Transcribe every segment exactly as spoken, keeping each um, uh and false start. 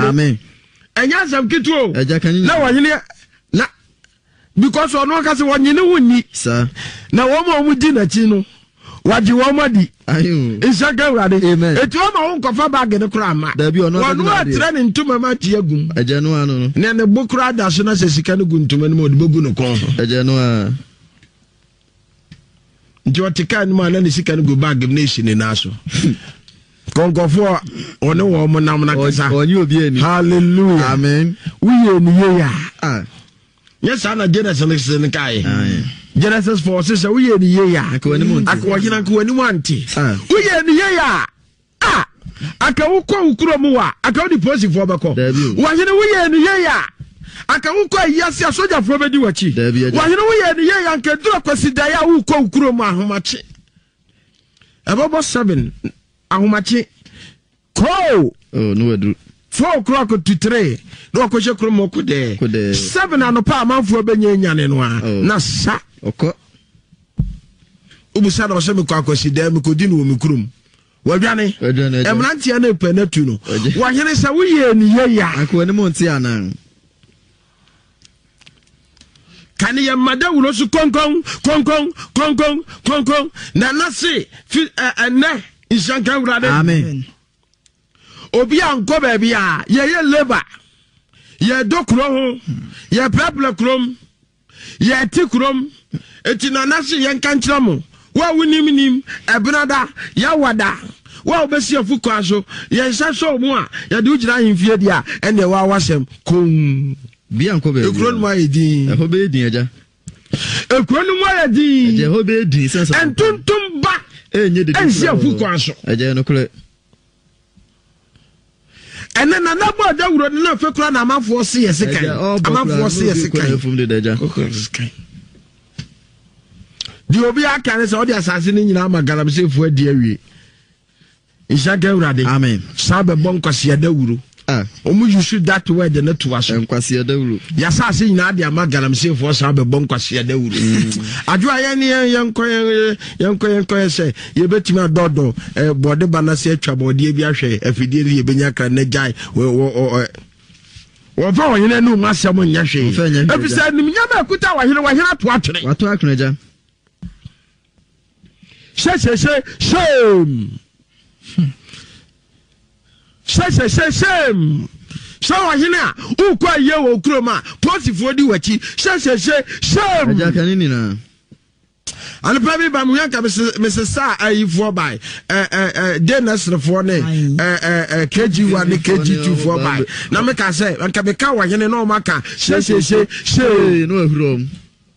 amen enya sam kituo eja kan na wanyene na because ono ka se wanyene wonni sir na wo ma mu di na chi no waji wo ma di ayo isaka urade amen etu ma won kofa bag ne kura ma da bi ono wono atra ne ntuma ma tie gum eja no ano no ne ne bokura da so na se sika ne gu ntuma ne mo de bogu no kon eja no a njo tika ne ma na ne sika ne gu bag ne shi ne na so konkofo one wo mo nam na kasa onye obi ani hallelujah amen wiye ni ye ya ah yes ana Genesis ne kai Genesis four says wiye ni ye ya akwani mu akwa hina kwani mu anti ah wiye ni ye ya ah aka wukọ ukuro mu wa aka odi police fo beko wa hina wiye ni ye ya aka wukọ yasi asoja fo bedi wachi wa hina wiye ni ye ya nke duro kwasida ya wukọ ukuro mu ahomachi ebobo seven ahomachi ko oh no wedu four o'clock to three no ko je kromo ko de seven anopa amanfo benye nyane no a na sa oko ubusa na so me kwa kwasida me ko di no me kurum wadwane emrantia na pe na tu no wa hene sa wuye ni ye ya akwani mu nti anan kan ye madawulo su konkon konkon konkon konkon na nase ene ishanka urade amen obi anko ba bia ye ye labor ye dokro ho ye problem krom ye ti krom eti na nase ye nka nkyeramo wa wunim nim ebenada ya wada wa obesi afuko aso ye nsaso mu a ye de ugira himfie dia ene wa wasem kom bi anko be ekron ma edin e ho be edin aja ekron ma edin je ho be edin sense entuntum ba enye de ensi afuko aso aja no kule ene na na bo da wuro na fekura na amafo se yesekan amafo se yesekan di obi aka ne se odi asase ni nyina ma galamsefo adi awie ishaga urade amen sabe bon kwase da wuro ah omu yusu that word na to aso kwase da wuro ya sase nyina adi ama galamsefo sabe bon kwase da wuro adwo aye ne yenko yenko yenko se ye betimi adodo eh bode banase atwa bode bi ahwe afidie ye benya kan na jai wo fa wonyene nu masem nya hwe efisa nim nya ba kuta wahire wahire to atwere wato akreja she she she shame she she she shame so wahine a ukwa ye wo kroma posifo di wachi she she she shame aja kanini na and probably by Muyanka Missus Sa ayifo by eh eh Dennis for ne eh eh K G one ne K G two for by na me ka say anka be ka wa hene no maka she she she she no ehuro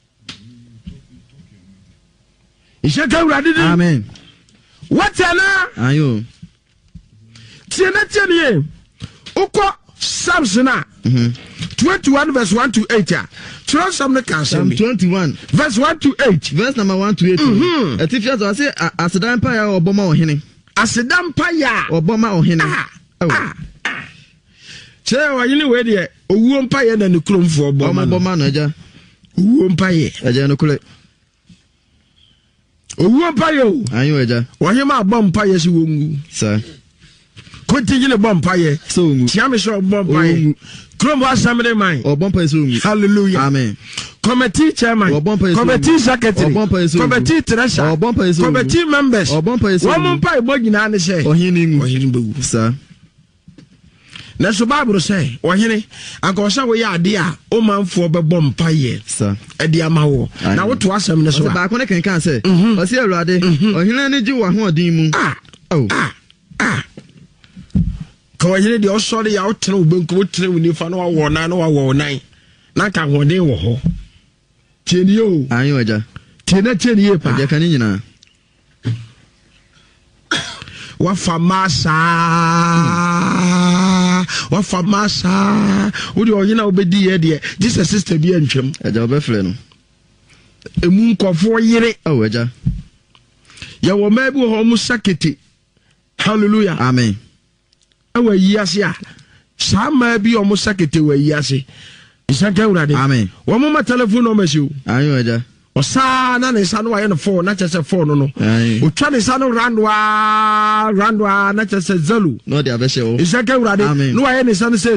ishe ka urade di amen what na ayo tiena tiena uko Samsona mhm twenty-one verse one to eight ya tell some the can Psalm twenty-one verse one to eight verse number one to eight mhm etifia so say asedan pa ya oboma ohene asedan pa ya oboma ohene ah che wa yini we de owuo mpa ye na ne kromfo oboma oboma na aja owuo mpa ye aja no kule owuo mpa ye o ayo aja wa hema abom mpa ye si wongu sir continue le bom mpa ye so wongu tia me so bom mpa ye Krom wa samre man. Obompa yeso ngu. Hallelujah. Amen. Committee chairman. Committee secretary. Committee treasurer. Committee members. Obompa yeso. Wo mo pa ebo nyina ne se. Ohini ngu. Ohini bewu. Sir. Na so Bible say, ohini anka wo sha wo ya ade a o manfo bebọ mpa ye. Sir. E de ama wo. Na wo to asem ne so. Ba ko ne kan kan say. O se Awurade. Ohini ne ji wa ho odin mu. Ah. Oh. Ah. Ah. Ko yire de osori ya otere obenku otere woni fa no wa na no wa nan na ka hoden wo ho tieni o ayo aja tiena tieni ye pa aja kan nyina wa famasa wa famasa odi oyina obedi ye de Jesus sister bi antwem aja obefre no emu nkofo yire oh aja ya wo ma bi ho mu sakete hallelujah amen wa yiyase a sama bi o mo sakete wa yiyase isaka urade amen wo mo ma telephone no masiu ayo aja o sa na ne sa no wa ye no phone na chese phone no o twa ne sa no randwa randwa na chese zalu no de abehye wo isaka urade no wa ye ne sa no